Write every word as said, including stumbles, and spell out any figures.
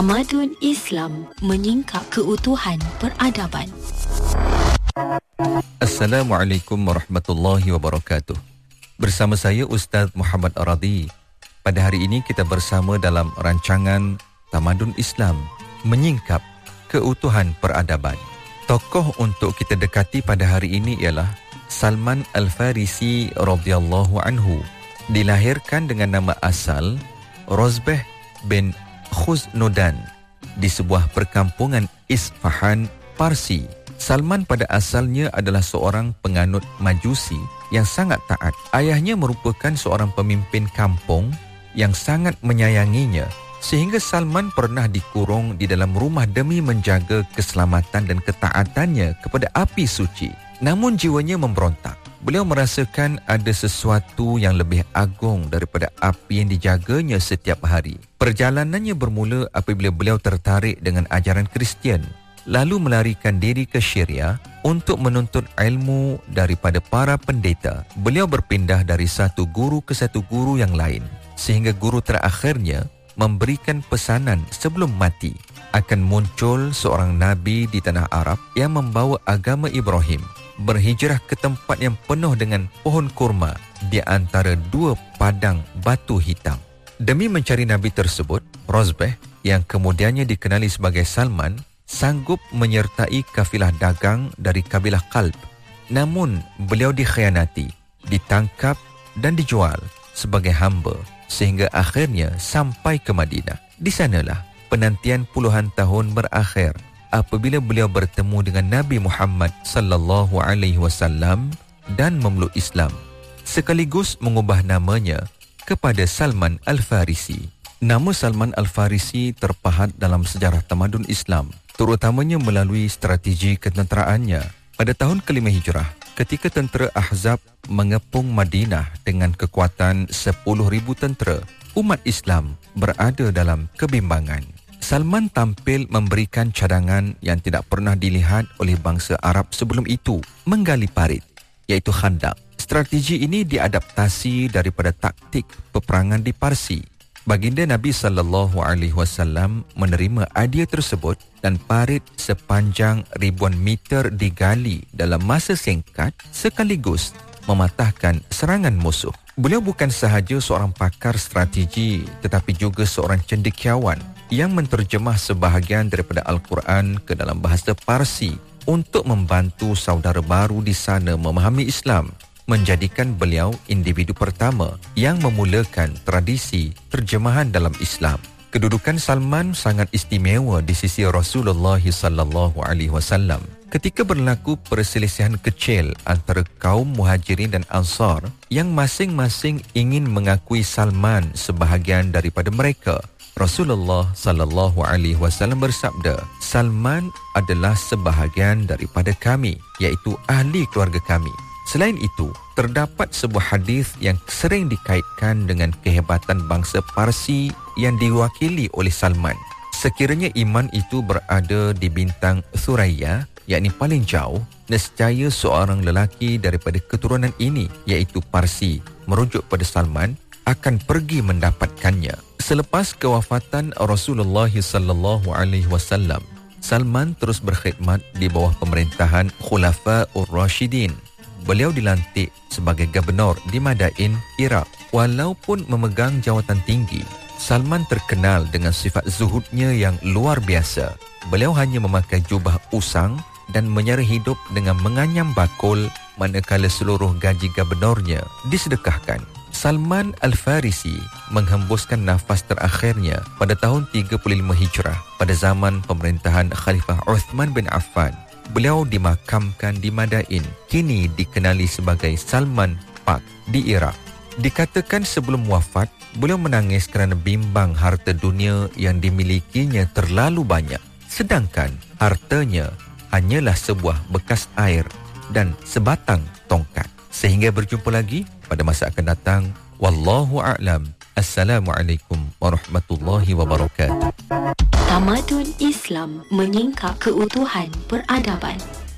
Tamadun Islam menyingkap keutuhan peradaban. Assalamualaikum warahmatullahi wabarakatuh. Bersama saya Ustaz Muhammad Aradi. Pada hari ini kita bersama dalam rancangan Tamadun Islam menyingkap keutuhan peradaban. Tokoh untuk kita dekati pada hari ini ialah Salman Al-Farisi radhiyallahu anhu. Dilahirkan dengan nama asal Rozbeh bin Khuznodan di sebuah perkampungan Isfahan, Parsi. Salman pada asalnya adalah seorang penganut Majusi yang sangat taat. Ayahnya merupakan seorang pemimpin kampung yang sangat menyayanginya, sehingga Salman pernah dikurung di dalam rumah demi menjaga keselamatan dan ketaatannya kepada api suci. Namun jiwanya memberontak. Beliau merasakan ada sesuatu yang lebih agung daripada api yang dijaganya setiap hari. Perjalanannya bermula apabila beliau tertarik dengan ajaran Kristian, lalu melarikan diri ke Syria untuk menuntut ilmu daripada para pendeta. Beliau berpindah dari satu guru ke satu guru yang lain, sehingga guru terakhirnya memberikan pesanan sebelum mati akan muncul seorang nabi di tanah Arab yang membawa agama Ibrahim, berhijrah ke tempat yang penuh dengan pohon kurma di antara dua padang batu hitam. Demi mencari nabi tersebut, Rozbeh yang kemudiannya dikenali sebagai Salman sanggup menyertai kafilah dagang dari kabilah Qalb. Namun beliau dikhianati, ditangkap dan dijual sebagai hamba sehingga akhirnya sampai ke Madinah. Di sanalah penantian puluhan tahun berakhir apabila beliau bertemu dengan Nabi Muhammad sallallahu alaihi wasallam dan memeluk Islam, sekaligus mengubah namanya kepada Salman Al-Farisi. Nama Salman Al-Farisi terpahat dalam sejarah tamadun Islam, terutamanya melalui strategi ketenteraannya. Pada tahun kelima Hijrah, ketika tentera Ahzab mengepung Madinah dengan kekuatan sepuluh ribu tentera, umat Islam berada dalam kebimbangan. Salman tampil memberikan cadangan yang tidak pernah dilihat oleh bangsa Arab sebelum itu, menggali parit, iaitu khandak. Strategi ini diadaptasi daripada taktik peperangan di Parsi. Baginda Nabi sallallahu alaihi wasallam menerima idea tersebut dan parit sepanjang ribuan meter digali dalam masa singkat sekaligus mematahkan serangan musuh. Beliau bukan sahaja seorang pakar strategi tetapi juga seorang cendekiawan yang menterjemah sebahagian daripada Al-Quran ke dalam bahasa Parsi untuk membantu saudara baru di sana memahami Islam, menjadikan beliau individu pertama yang memulakan tradisi terjemahan dalam Islam. Kedudukan Salman sangat istimewa di sisi Rasulullah sallallahu alaihi wasallam. Ketika berlaku perselisihan kecil antara kaum Muhajirin dan Ansar yang masing-masing ingin mengakui Salman sebahagian daripada mereka, Rasulullah sallallahu alaihi wasallam bersabda, Salman adalah sebahagian daripada kami, iaitu ahli keluarga kami. Selain itu, terdapat sebuah hadis yang sering dikaitkan dengan kehebatan bangsa Parsi yang diwakili oleh Salman. Sekiranya iman itu berada di bintang Thuraya, yakni paling jauh, nescaya seorang lelaki daripada keturunan ini, iaitu Parsi, merujuk pada Salman, akan pergi mendapatkannya. Selepas kewafatan Rasulullah sallallahu alaihi wasallam, Salman terus berkhidmat di bawah pemerintahan Khulafa'ur Rashidin. Beliau dilantik sebagai gubernur di Madain, Iraq. Walaupun memegang jawatan tinggi, Salman terkenal dengan sifat zuhudnya yang luar biasa. Beliau hanya memakai jubah usang dan menyara hidup dengan menganyam bakul manakala seluruh gaji gubernurnya disedekahkan. Salman Al-Farisi menghembuskan nafas terakhirnya pada tahun tiga puluh lima Hijrah pada zaman pemerintahan Khalifah Uthman bin Affan. Beliau dimakamkan di Madain, kini dikenali sebagai Salman Park di Iraq. Dikatakan sebelum wafat, beliau menangis kerana bimbang harta dunia yang dimilikinya terlalu banyak, sedangkan hartanya hanyalah sebuah bekas air dan sebatang tongkat. Sehingga berjumpa lagi pada masa akan datang. Wallahu a'lam. Assalamualaikum warahmatullahi wabarakatuh. Tamadun Islam menyingkap keutuhan peradaban.